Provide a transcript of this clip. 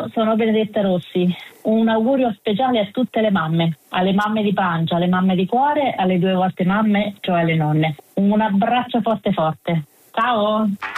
sono Benedetta Rossi. Un augurio speciale a tutte le mamme, alle mamme di pancia, alle mamme di cuore, alle 2 volte mamme, cioè alle nonne. Un abbraccio forte forte. Ciao!